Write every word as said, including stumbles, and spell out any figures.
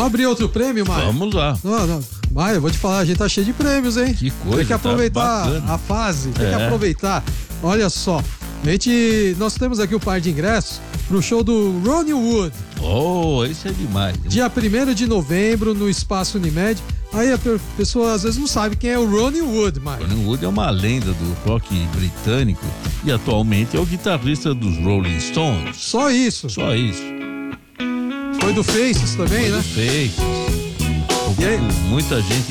Vamos abrir outro prêmio, Maia? Vamos lá. Não, não. Maia, eu vou te falar, a gente tá cheio de prêmios, hein? Que coisa, tem que aproveitar tá a fase, tem É. que aproveitar. Olha só, a gente, nós temos aqui o par de ingressos pro show do Ronnie Wood. Oh, isso é demais. Hein? Dia primeiro de novembro, no Espaço Unimed. Aí a pe- pessoa às vezes não sabe quem é o Ronnie Wood, Maia. Ronnie Wood é uma lenda do rock britânico e atualmente é o guitarrista dos Rolling Stones. Só isso. Só isso. Foi do Faces também, Foi né? do Faces. E aí? Muita gente